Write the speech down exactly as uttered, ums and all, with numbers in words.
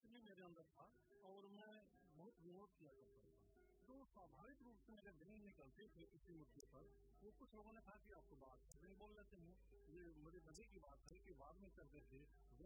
भी मेरे अंदर था और मैं बहुत विरोध किया करता था। तो स्वाभाविक रूप से मेरे दिन निकलते थे किसी मुद्दे पर। वो कुछ लोगों ने कहा कि आपको बात नहीं बोल लेते हैं, ये मुझे मजे की बात है कि बाद में करते थे